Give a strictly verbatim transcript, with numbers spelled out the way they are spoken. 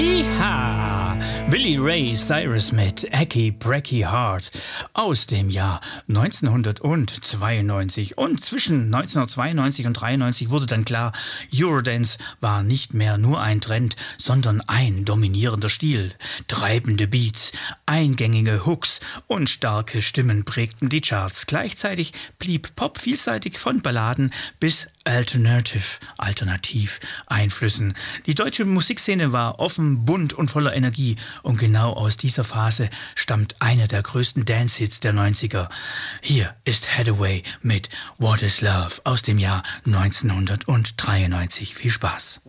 Ja, Billy Ray Cyrus mit Achy Breaky Heart aus dem Jahr neunzehnhundertzweiundneunzig. Und zwischen neunzehnhundertzweiundneunzig und dreiundneunzig wurde dann klar, Eurodance war nicht mehr nur ein Trend, sondern ein dominierender Stil. Treibende Beats, eingängige Hooks und starke Stimmen prägten die Charts. Gleichzeitig blieb Pop vielseitig von Balladen bis Alternative, alternativ Einflüssen. Die deutsche Musikszene war offen, bunt und voller Energie und genau aus dieser Phase stammt einer der größten Dance-Hits der neunziger. Hier ist Hathaway mit What is Love aus dem Jahr neunzehnhundertdreiundneunzig. Viel Spaß!